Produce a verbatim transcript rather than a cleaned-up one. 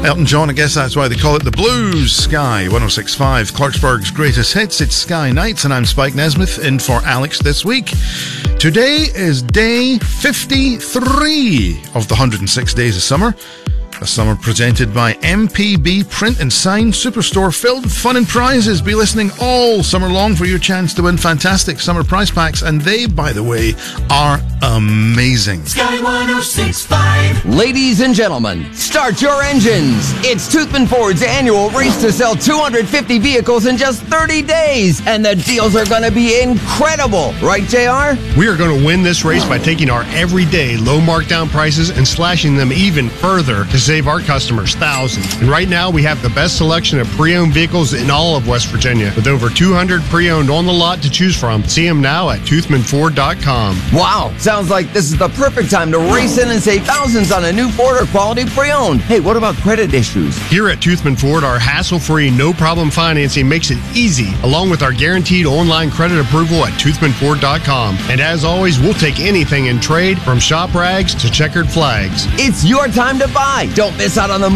Elton John, I guess that's why they call it the Blues. Sky one oh six point five, Clarksburg's greatest hits. It's Sky Nights, and I'm Spike Nesmith, in for Alex this week. Today is day fifty-three of the one hundred six Days of Summer. A summer presented by M P B Print and Sign Superstore, filled with fun and prizes. Be listening all summer long for your chance to win fantastic summer prize packs, and they, by the way, are amazing. Sky one oh six point five. Ladies and gentlemen, start your engines. It's Toothman Ford's annual race to sell two hundred fifty vehicles in just thirty days, and the deals are going to be incredible. Right, J R? We are going to win this race by taking our everyday low markdown prices and slashing them even further to save our customers thousands. And right now, we have the best selection of pre-owned vehicles in all of West Virginia, with over two hundred pre-owned on the lot to choose from. See them now at toothman ford dot com. Wow, sounds like this is the perfect time to race in and save thousands on a new Ford or quality pre-owned. Hey, what about credit issues? Here at Toothman Ford, our hassle-free, no-problem financing makes it easy, along with our guaranteed online credit approval at toothman ford dot com. And as always, we'll take anything in trade, from shop rags to checkered flags. It's your time to buy. Don't miss out on the